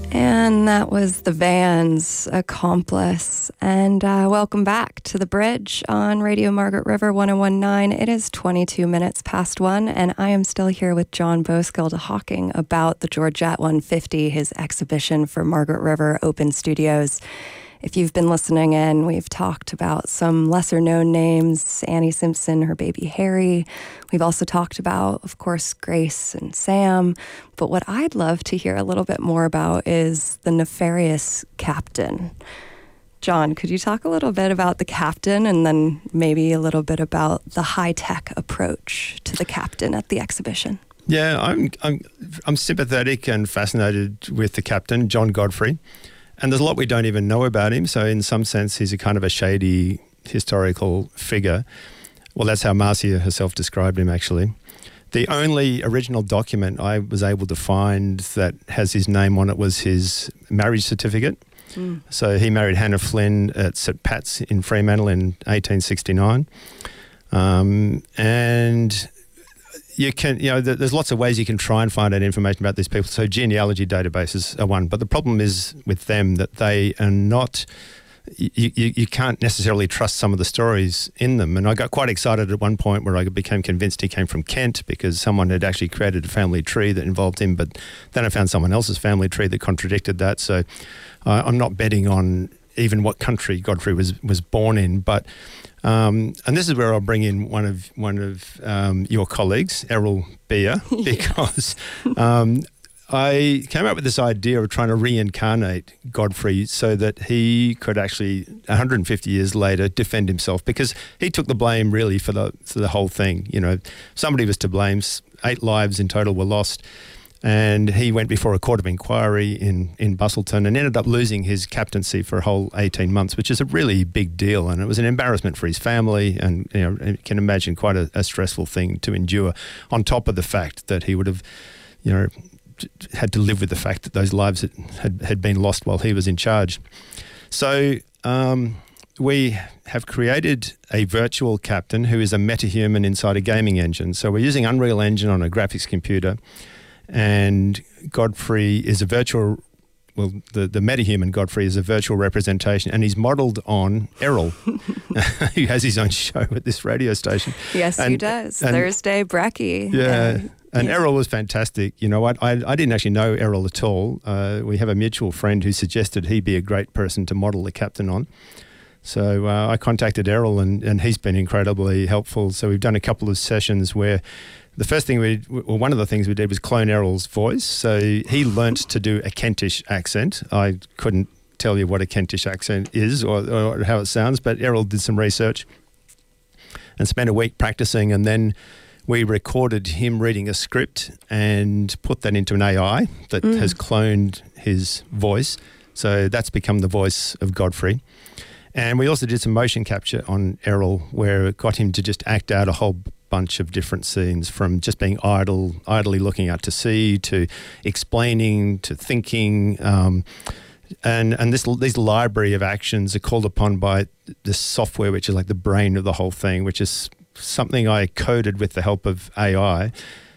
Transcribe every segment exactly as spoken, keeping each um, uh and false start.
And that was the Vans, Accomplice. And uh, welcome back to The Bridge on Radio Margaret River one oh one point nine. It is twenty-two minutes past one, and I am still here with John Boskill talking about the Georgette one fifty, his exhibition for Margaret River Open Studios. If you've been listening in, we've talked about some lesser-known names, Annie Simpson, her baby Harry. We've also talked about, of course, Grace and Sam. But what I'd love to hear a little bit more about is the nefarious captain. John, could you talk a little bit about the captain and then maybe a little bit about the high-tech approach to the captain at the exhibition? Yeah, I'm, I'm, I'm sympathetic and fascinated with the captain, John Godfrey. And there's a lot we don't even know about him. So in some sense, he's a kind of a shady historical figure. Well, that's how Marcia herself described him, actually. The only original document I was able to find that has his name on it was his marriage certificate. Mm. So he married Hannah Flynn at St Pat's in Fremantle in eighteen sixty-nine. Um, and... You can, you know, there's lots of ways you can try and find out information about these people. So genealogy databases are one, but the problem is with them that they are not, you, you, you can't necessarily trust some of the stories in them. And I got quite excited at one point where I became convinced he came from Kent because someone had actually created a family tree that involved him, but then I found someone else's family tree that contradicted that. So uh, I'm not betting on even what country Godfrey was, was born in, but Um, and this is where I'll bring in one of one of um, your colleagues, Errol Beer, because um, I came up with this idea of trying to reincarnate Godfrey so that he could actually, one hundred fifty years later, defend himself, because he took the blame really for the for the whole thing. You know, somebody was to blame. Eight lives in total were lost. And he went before a court of inquiry in, in Busselton and ended up losing his captaincy for a whole eighteen months, which is a really big deal. And it was an embarrassment for his family, and you know, you can imagine quite a, a stressful thing to endure, on top of the fact that he would have, you know, had to live with the fact that those lives had, had been lost while he was in charge. So um, we have created a virtual captain who is a metahuman inside a gaming engine. So we're using Unreal Engine on a graphics computer. And Godfrey is a virtual, well, the, the metahuman Godfrey is a virtual representation, and he's modelled on Errol, who has his own show at this radio station. Yes, and, he does. And, Thursday Brekkie. Yeah, uh, and yeah. Errol was fantastic. You know what? I, I didn't actually know Errol at all. Uh, we have a mutual friend who suggested he be a great person to model the captain on. So uh, I contacted Errol, and, and he's been incredibly helpful. So we've done a couple of sessions where the first thing we, well, one of the things we did was clone Errol's voice. So he learnt to do a Kentish accent. I couldn't tell you what a Kentish accent is or, or how it sounds, but Errol did some research and spent a week practicing, and then we recorded him reading a script and put that into an A I that mm. has cloned his voice. So that's become the voice of Godfrey. And we also did some motion capture on Errol, where it got him to just act out a whole bunch of different scenes, from just being idle, idly looking out to sea, to explaining, to thinking. Um, and and this this library of actions are called upon by this software, which is like the brain of the whole thing, which is something I coded with the help of A I.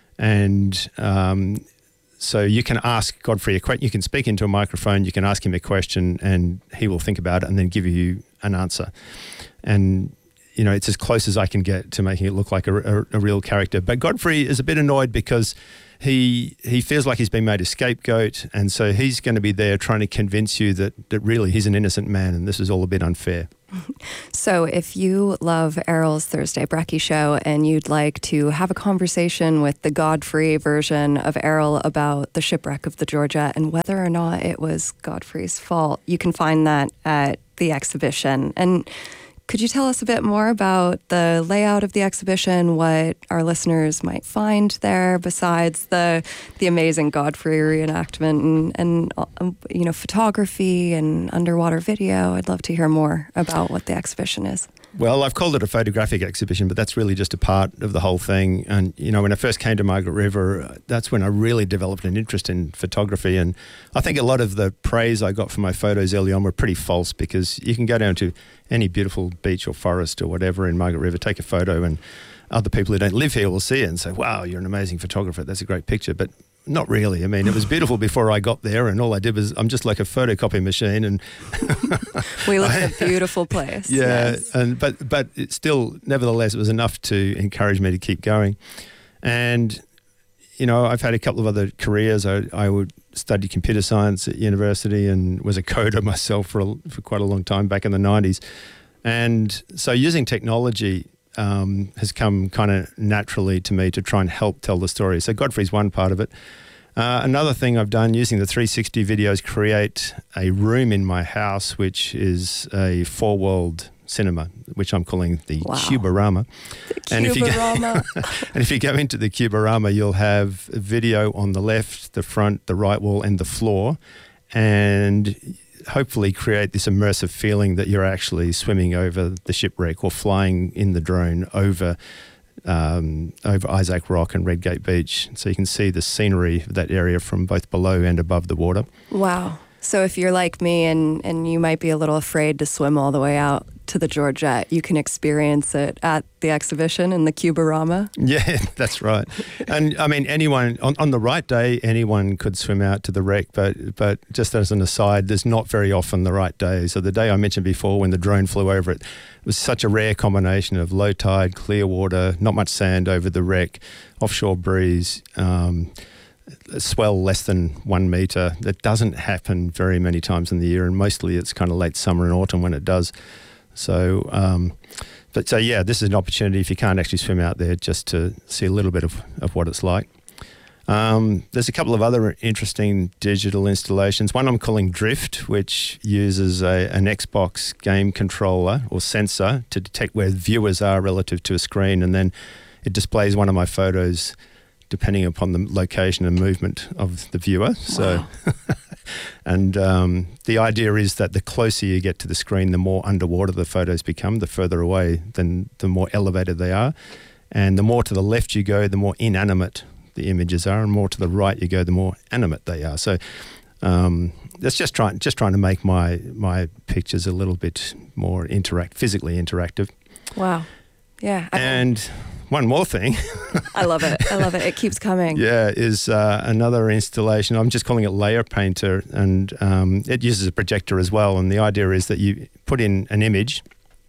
And um, so you can ask Godfrey a question. You can speak into a microphone, you can ask him a question, and he will think about it and then give you an answer. And you know, it's as close as I can get to making it look like a, a, a real character. But Godfrey is a bit annoyed because he he feels like he's been made a scapegoat, and so he's going to be there trying to convince you that, that really he's an innocent man and this is all a bit unfair. So if you love Errol's Thursday Brekkie show and you'd like to have a conversation with the Godfrey version of Errol about the shipwreck of the Georgette and whether or not it was Godfrey's fault, you can find that at the exhibition. And could you tell us a bit more about the layout of the exhibition, what our listeners might find there besides the the amazing Godfrey reenactment and, and um, you know, photography and underwater video? I'd love to hear more about what the exhibition is. Well, I've called it a photographic exhibition, but that's really just a part of the whole thing. And, you know, when I first came to Margaret River, that's when I really developed an interest in photography. And I think a lot of the praise I got for my photos early on were pretty false, because you can go down to any beautiful beach or forest or whatever in Margaret River, take a photo, and other people who don't live here will see it and say, wow, you're an amazing photographer. That's a great picture. But not really. I mean, it was beautiful before I got there, and all I did was I'm just like a photocopy machine, and we look at a beautiful place. Yeah, yes. and but but it still, nevertheless, it was enough to encourage me to keep going. And you know, I've had a couple of other careers. I, I would study computer science at university and was a coder myself for a, for quite a long time back in the nineties. And so using technology um, has come kind of naturally to me to try and help tell the story. So Godfrey's one part of it. Uh, another thing I've done using the three sixty videos, create a room in my house, which is a four-world cinema, which I'm calling the wow. Cuborama. The and Cuborama. If you go, and if you go into the Cuborama, you'll have a video on the left, the front, the right wall, and the floor, and hopefully create this immersive feeling that you're actually swimming over the shipwreck or flying in the drone over um, over Isaac Rock and Redgate Beach, so you can see the scenery of that area from both below and above the water. Wow. So if you're like me and, and you might be a little afraid to swim all the way out to the Georgette, you can experience it at the exhibition in the Cuborama. Yeah, that's right. And I mean, anyone on, on the right day, anyone could swim out to the wreck. But but just as an aside, there's not very often the right day. So the day I mentioned before, when the drone flew over it, it was such a rare combination of low tide, clear water, not much sand over the wreck, offshore breeze. Um, A swell less than one metre. That doesn't happen very many times in the year, and mostly it's kind of late summer and autumn when it does. So, um, but so yeah, this is an opportunity if you can't actually swim out there just to see a little bit of, of what it's like. Um, there's a couple of other interesting digital installations. One I'm calling Drift, which uses a, an Xbox game controller or sensor to detect where viewers are relative to a screen, and then it displays one of my photos depending upon the location and movement of the viewer. So, wow. and um, the idea is that the closer you get to the screen, the more underwater the photos become. The further away, then the more elevated they are. And the more to the left you go, the more inanimate the images are, and more to the right you go, the more animate they are. So um, that's just trying just trying to make my my pictures a little bit more interact, physically interactive. Wow. Yeah. I and one more thing. I love it. I love it. It keeps coming. Yeah, is uh, another installation. I'm just calling it Layer Painter, and um, it uses a projector as well. And the idea is that you put in an image,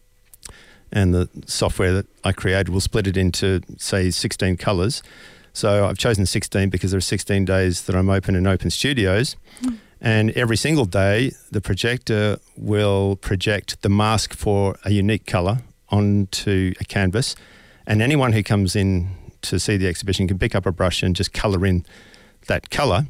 and the software that I created will split it into, say, sixteen colours. So I've chosen sixteen because there are sixteen days that I'm open in Open Studios. Mm. And every single day, the projector will project the mask for a unique colour onto a canvas. And anyone who comes in to see the exhibition can pick up a brush and just colour in that colour,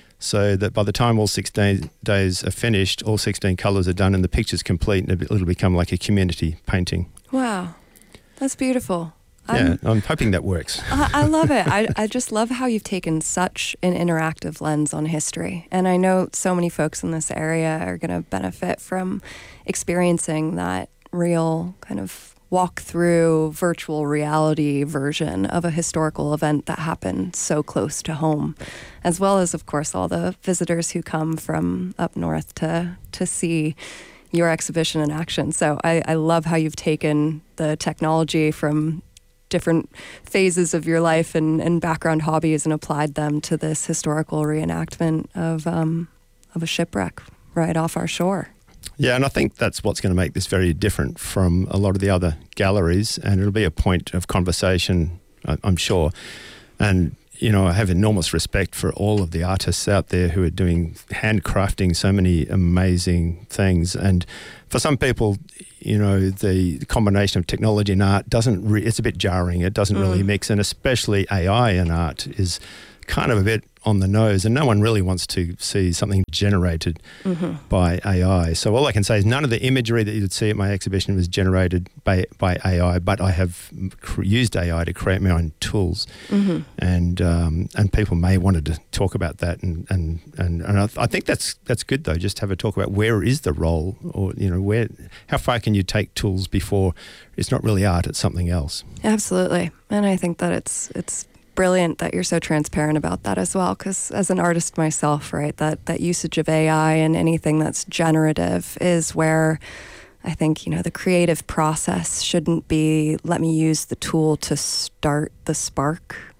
so that by the time all sixteen days are finished, all sixteen colours are done and the picture's complete, and it'll become like a community painting. Wow. That's beautiful. Yeah, I'm, I'm hoping that works. I, I love it. I, I just love how you've taken such an interactive lens on history. And I know so many folks in this area are going to benefit from experiencing that real kind of walk through virtual reality version of a historical event that happened so close to home, as well as, of course, all the visitors who come from up north to to see your exhibition in action. So I, I love how you've taken the technology from different phases of your life and, and background hobbies and applied them to this historical reenactment of um, of a shipwreck right off our shore. Yeah, and I think that's what's going to make this very different from a lot of the other galleries, and it'll be a point of conversation, I'm sure. And, you know, I have enormous respect for all of the artists out there who are doing handcrafting so many amazing things. And for some people, you know, the combination of technology and art doesn't, re- it's a bit jarring. It doesn't mm. really mix, and especially A I and art is kind of a bit on the nose, and no one really wants to see something generated mm-hmm. by A I. So all I can say is none of the imagery that you'd see at my exhibition was generated by, by A I, but I have cr- used A I to create my own tools. Mm-hmm. And um, and people may want to talk about that, and and and, and I, th- I think that's that's good though. Just have a talk about where is the role, or you know, where, how far can you take tools before it's not really art, it's something else. Absolutely, and I think that it's it's. brilliant that you're so transparent about that as well, because as an artist myself, right, that that usage of A I and anything that's generative is where I think, you know, the creative process shouldn't be let me use the tool to start the spark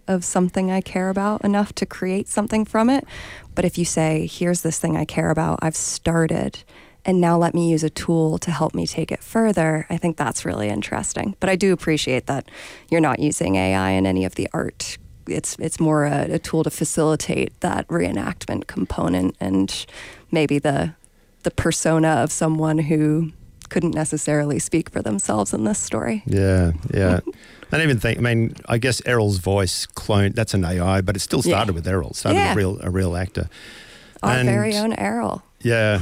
of something I care about enough to create something from it. But if you say, here's this thing I care about, I've started, and now let me use a tool to help me take it further, I think that's really interesting. But I do appreciate that you're not using A I in any of the art. It's it's more a, a tool to facilitate that reenactment component and maybe the the persona of someone who couldn't necessarily speak for themselves in this story. Yeah, yeah. I don't even think, I mean, I guess Errol's voice cloned, that's an A I, but it still started yeah. with Errol, started yeah. a real a real actor. Our and, very own Errol. Yeah.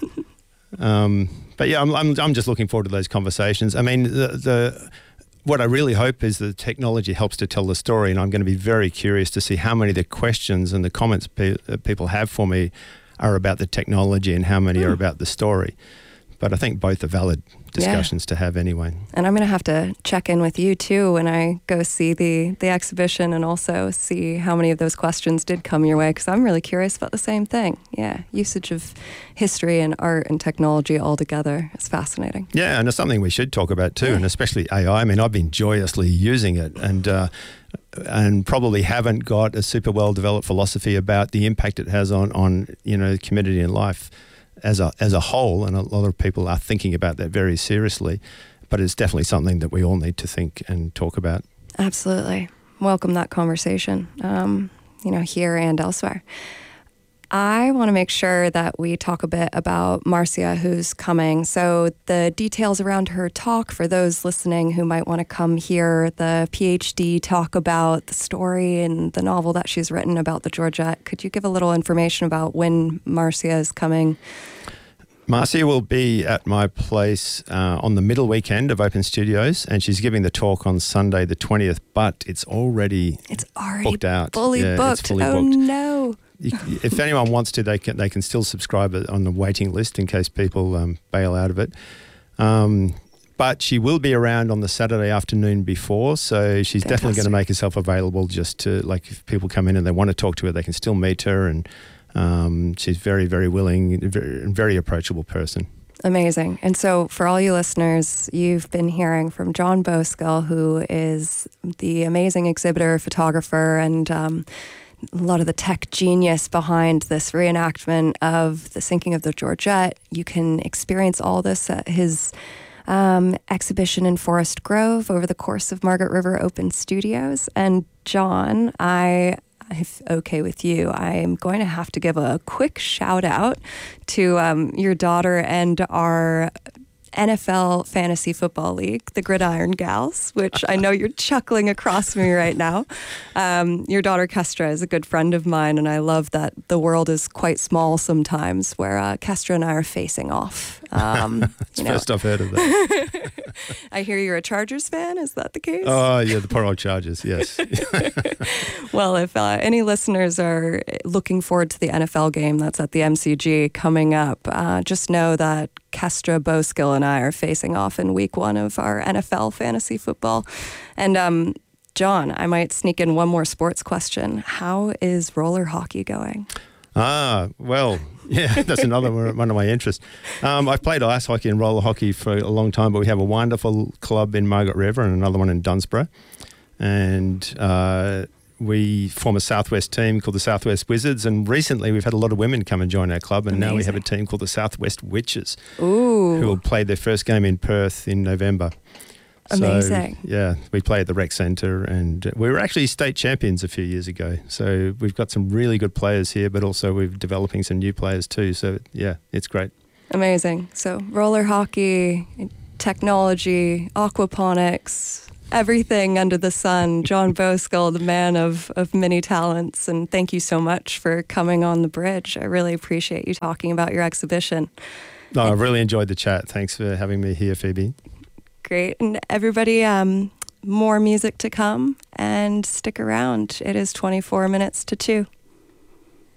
um, but yeah, I'm, I'm I'm just looking forward to those conversations. I mean, the, the what I really hope is that technology helps to tell the story, and I'm going to be very curious to see how many of the questions and the comments pe- people have for me are about the technology and how many mm. are about the story. But I think both are valid discussions yeah. to have anyway. And I'm going to have to check in with you too when I go see the, the exhibition and also see how many of those questions did come your way, because I'm really curious about the same thing. Yeah, usage of history and art and technology all together is fascinating. Yeah, and it's something we should talk about too, yeah. and especially A I. I mean, I've been joyously using it and uh, and probably haven't got a super well developed philosophy about the impact it has on, on you know, community and life as a as a whole, and a lot of people are thinking about that very seriously, but it's definitely something that we all need to think and talk about. Absolutely. Welcome that conversation, um, you know, here and elsewhere. I want to make sure that we talk a bit about Marcia, who's coming. So the details around her talk, for those listening who might want to come hear the PhD talk about the story and the novel that she's written about the Georgette, could you give a little information about when Marcia is coming? Marcia will be at my place uh, on the middle weekend of Open Studios, and she's giving the talk on Sunday the twentieth, but it's already, it's already booked out. Fully yeah, booked. It's fully oh, booked. no. If anyone wants to, they can they can still subscribe on the waiting list in case people um, bail out of it. Um, but she will be around on the Saturday afternoon before, so she's Fantastic. Definitely going to make herself available just to, like, if people come in and they want to talk to her, they can still meet her, and um, she's very, very willing, very, very approachable person. Amazing. And so for all you listeners, you've been hearing from John Boskill, who is the amazing exhibitor, photographer, and um, a lot of the tech genius behind this reenactment of the sinking of the Georgette. You can experience all this at his um, exhibition in Forest Grove over the course of Margaret River Open Studios. And John, I... if okay with you, I'm going to have to give a quick shout out to um, your daughter and our N F L Fantasy Football League, the Gridiron Gals, which I know you're chuckling across me right now. Um, your daughter Kestra is a good friend of mine, and I love that the world is quite small sometimes, where uh, Kestra and I are facing off. Um, it's you know. First I've heard of that. I hear you're a Chargers fan. Is that the case? Oh, yeah, the poor old Chargers, yes. Well, if uh, any listeners are looking forward to the N F L game that's at the M C G coming up, uh, just know that Kestra Boskill and I are facing off in week one of our N F L fantasy football. And um, John, I might sneak in one more sports question. How is roller hockey going? Ah, well, yeah, that's another one of my interests. Um, I've played ice hockey and roller hockey for a long time, but we have a wonderful club in Margaret River and another one in Dunsborough. And uh, we form a Southwest team called the Southwest Wizards. And recently we've had a lot of women come and join our club. And Amazing. Now we have a team called the Southwest Witches, Ooh. who will play their first game in Perth in November. Amazing. So, yeah, we play at the Rec Centre, and we were actually state champions a few years ago. So we've got some really good players here, but also we're developing some new players too. So, yeah, it's great. Amazing. So roller hockey, technology, aquaponics, everything under the sun. John Boskill, the man of, of many talents. And thank you so much for coming on the bridge. I really appreciate you talking about your exhibition. No, I really enjoyed the chat. Thanks for having me here, Phoebe. Great. And everybody, um, more music to come, and stick around. It is twenty-four minutes to two.